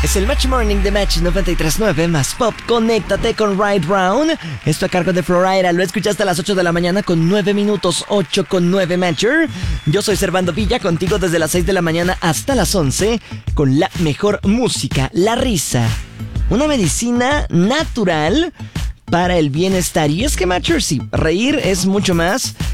Es el Match Morning de Match 93.9 más Pop. Conéctate con Ride Round. Esto a cargo de Florida. Lo escuchaste a las 8 de la mañana con 9 minutos. 8 con 9 Matcher. Yo soy Servando Villa, contigo desde las 6 de la mañana hasta las 11 con la mejor música, la risa. Una medicina natural para el bienestar. Y es que, Matcher, sí, reír es mucho más